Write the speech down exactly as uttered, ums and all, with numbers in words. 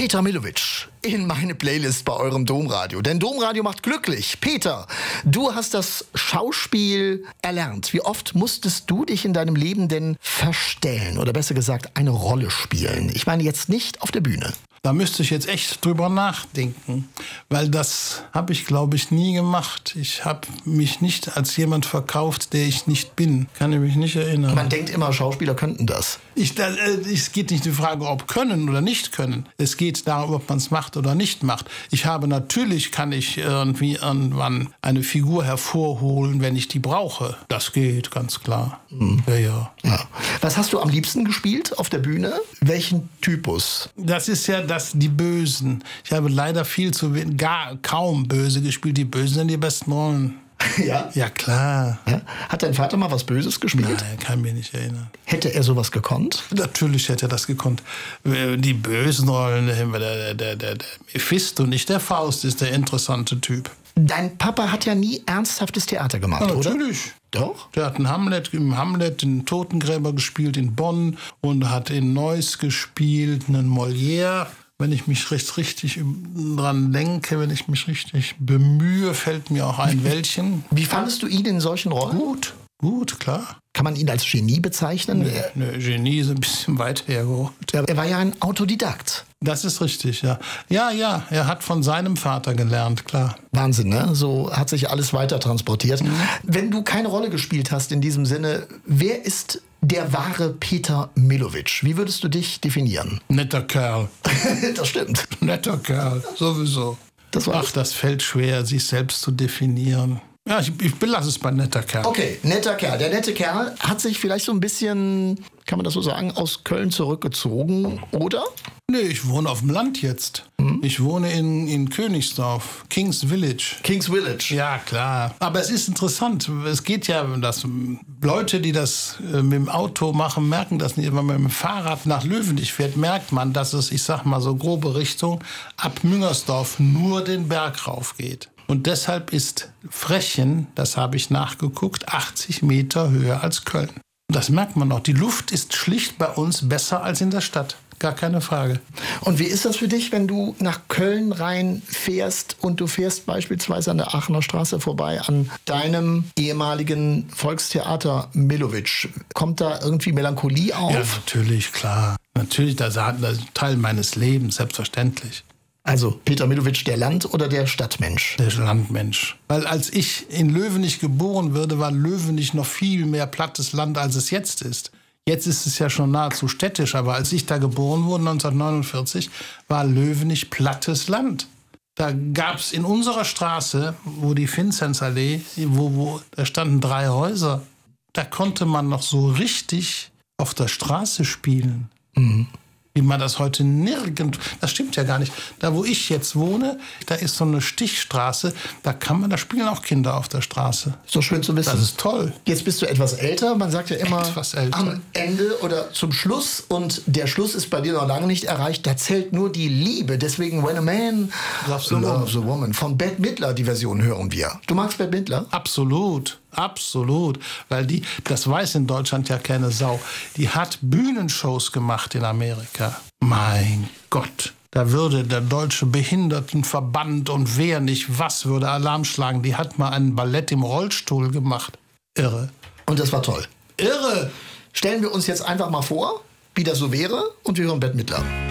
Peter Millowitsch in meine Playlist bei eurem Domradio. Denn Domradio macht glücklich. Peter, du hast das Schauspiel erlernt. Wie oft musstest du dich in deinem Leben denn verstellen? Oder besser gesagt, eine Rolle spielen? Ich meine jetzt nicht auf der Bühne. Da müsste ich jetzt echt drüber nachdenken, weil das habe ich, glaube ich, nie gemacht. Ich habe mich nicht als jemand verkauft, der ich nicht bin. Kann ich mich nicht erinnern. Man denkt immer, Schauspieler könnten das. Ich, da, äh, es geht nicht um die Frage, ob können oder nicht können. Es geht darum, ob man es macht oder nicht macht. Ich habe natürlich, kann ich irgendwie irgendwann eine Figur hervorholen, wenn ich die brauche. Das geht, ganz klar. Mhm. Ja, ja. Ja. Was hast du am liebsten gespielt auf der Bühne? Welchen Typus? Das ist ja das, die Bösen. Ich habe leider viel zu wenig, gar kaum Böse gespielt. Die Bösen sind die besten Rollen. Ja? Ja, klar. Ja? Hat dein Vater mal was Böses gespielt? Nein, kann mich nicht erinnern. Hätte er sowas gekonnt? Natürlich hätte er das gekonnt. Die bösen Rollen, der, der, der, der Mephisto, nicht der Faust, ist der interessante Typ. Dein Papa hat ja nie ernsthaftes Theater gemacht, ja, oder? Natürlich. Doch? Der hat in Hamlet, im Hamlet den Totengräber gespielt in Bonn und hat in Neuss gespielt, einen Molière. Wenn ich mich recht, richtig dran denke, wenn ich mich richtig bemühe, fällt mir auch ein Wäldchen. Wie fandest du ihn in solchen Rollen? Gut, gut, klar. Kann man ihn als Genie bezeichnen? Nee, nee, Genie ist ein bisschen weit hergeholt. Er war ja ein Autodidakt. Das ist richtig, ja. Ja, ja, er hat von seinem Vater gelernt, klar. Wahnsinn, ne? So hat sich alles weiter transportiert. Mhm. Wenn du keine Rolle gespielt hast in diesem Sinne, wer ist der wahre Peter Millowitsch? Wie würdest du dich definieren? Netter Kerl. Das stimmt. Netter Kerl, sowieso. Das war's. Ach, das fällt schwer, sich selbst zu definieren. Ja, ich, ich belasse es bei netter Kerl. Okay, netter Kerl. Der nette Kerl hat sich vielleicht so ein bisschen, kann man das so sagen, aus Köln zurückgezogen, oder? Nee, ich wohne auf dem Land jetzt. Mhm. Ich wohne in, in Königsdorf, Kings Village. Kings Village. Ja, klar. Aber es ist interessant. Es geht ja, dass Leute, die das äh, mit dem Auto machen, merken das nicht. Wenn man mit dem Fahrrad nach Löwenich fährt, merkt man, dass es, ich sag mal so grobe Richtung, ab Müngersdorf nur den Berg rauf geht. Und deshalb ist Frechen, das habe ich nachgeguckt, achtzig Meter höher als Köln. Und das merkt man auch. Die Luft ist schlicht bei uns besser als in der Stadt. Gar keine Frage. Und wie ist das für dich, wenn du nach Köln rein fährst und du fährst beispielsweise an der Aachener Straße vorbei an deinem ehemaligen Volkstheater Millowitsch? Kommt da irgendwie Melancholie auf? Ja, natürlich, klar. Natürlich, das ist ein Teil meines Lebens, selbstverständlich. Also Peter Millowitsch, der Land- oder der Stadtmensch? Der Landmensch. Weil als ich in Löwenich geboren wurde, war Löwenich noch viel mehr plattes Land, als es jetzt ist. Jetzt ist es ja schon nahezu städtisch, aber als ich da geboren wurde, neunzehnhundertneunundvierzig, war Löwenich plattes Land. Da gab es in unserer Straße, wo die Vinzenzallee, wo, wo, da standen drei Häuser. Da konnte man noch so richtig auf der Straße spielen. Mhm. Wie man das heute nirgend, das stimmt ja gar nicht. Da, wo ich jetzt wohne, da ist so eine Stichstraße, da kann man, da spielen auch Kinder auf der Straße. So schön zu wissen. Das ist toll. Jetzt bist du etwas älter, man sagt ja immer etwas älter. Am Ende oder zum Schluss, und der Schluss ist bei dir noch lange nicht erreicht, da zählt nur die Liebe. Deswegen When a Man Loves a Loves a Woman. Von Bette Midler, die Version hören wir. Du magst Bette Midler? Absolut. Absolut, weil die, das weiß in Deutschland ja keine Sau, die hat Bühnenshows gemacht in Amerika. Mein Gott, da würde der Deutsche Behindertenverband und wer nicht was würde Alarm schlagen. Die hat mal ein Ballett im Rollstuhl gemacht. Irre. Und das war toll. Irre. Stellen wir uns jetzt einfach mal vor, wie das so wäre, und wir hören Bette Midler.